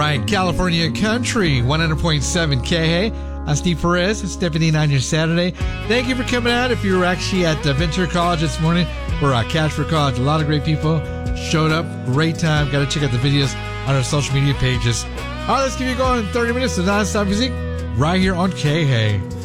right, California Country, 100.7 KH. I'm Steve Perez, Stephanie on your Saturday. Thank you for coming out. If you were actually at Ventura College this morning for Cash for College, a lot of great people showed up. Great time. Got to check out the videos on our social media pages. All right, let's keep you going. 30 minutes of non-stop music right here on KH.